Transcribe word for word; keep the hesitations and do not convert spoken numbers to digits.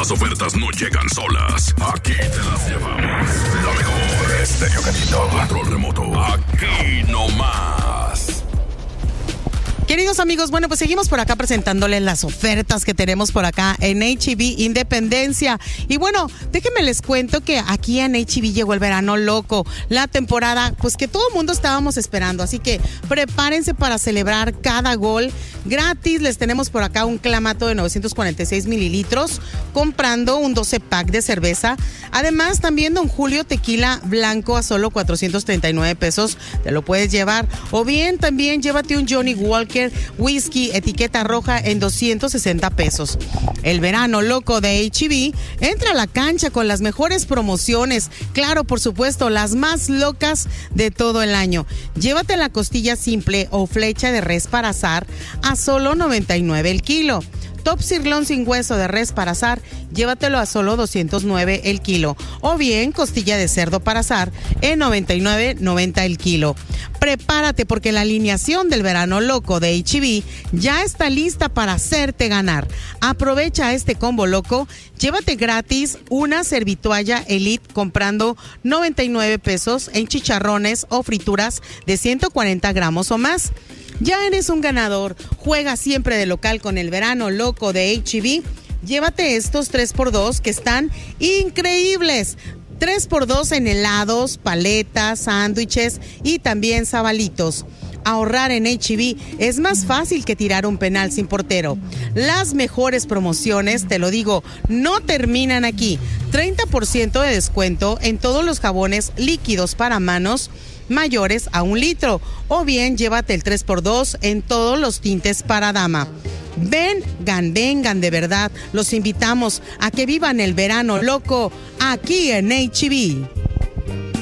Las ofertas no llegan solas. Aquí te las llevamos. Lo mejor. Estéreo Gatito. Control remoto. Aquí nomás. Queridos amigos, bueno, pues seguimos por acá presentándoles las ofertas que tenemos por acá en H E B Independencia. Y bueno, déjenme les cuento que aquí en H E B llegó el verano loco, la temporada pues que todo el mundo estábamos esperando. Así que prepárense para celebrar cada gol. Gratis les tenemos por acá un clamato de novecientos cuarenta y seis mililitros, comprando un doce pack de cerveza. Además, también Don Julio Tequila Blanco a solo cuatrocientos treinta y nueve pesos, te lo puedes llevar. O bien, también llévate un Johnny Walker Whisky etiqueta roja en doscientos sesenta pesos. El verano loco de H E B entra a la cancha con las mejores promociones. Claro, por supuesto, las más locas de todo el año. Llévate la costilla simple o flecha de res para asar a solo noventa y nueve el kilo. Top sirloin sin hueso de res para asar, llévatelo a solo doscientos nueve el kilo. O bien costilla de cerdo para asar en noventa y nueve noventa el kilo. Prepárate porque la alineación del verano loco de H E B ya está lista para hacerte ganar. Aprovecha este combo loco, llévate gratis una servitoalla Elite comprando noventa y nueve pesos en chicharrones o frituras de ciento cuarenta gramos o más. Ya eres un ganador. Juega siempre de local con el verano loco de H E B. Llévate estos tres por dos que están increíbles. tres por dos en helados, paletas, sándwiches y también sabalitos. Ahorrar en H E B es más fácil que tirar un penal sin portero. Las mejores promociones, te lo digo, no terminan aquí. treinta por ciento de descuento en todos los jabones líquidos para manos mayores a un litro. O bien llévate el tres por dos en todos los tintes para dama. Vengan, vengan de verdad. Los invitamos a que vivan el verano loco aquí en H E B.